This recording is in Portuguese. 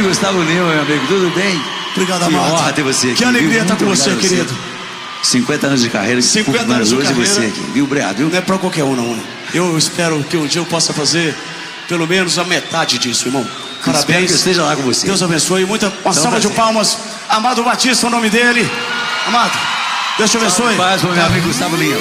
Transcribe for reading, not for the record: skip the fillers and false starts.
Gustavo Lima, meu amigo, tudo bem? Obrigado, que Amado. honra ter você aqui. Que alegria estar com Muito você, obrigado querido. 50 anos de carreira, 50 anos de hoje carreira. você aqui, viu, Obrigado, viu? Não é pra qualquer um, não, né? Eu espero que um dia eu possa fazer pelo menos a metade disso, irmão. Espero Parabéns. que eu esteja lá com você. Deus abençoe. Uma salva de palmas. Amado Batista, o nome dele. Amado, Deus te abençoe. Paz, meu amigo Gustavo Lima.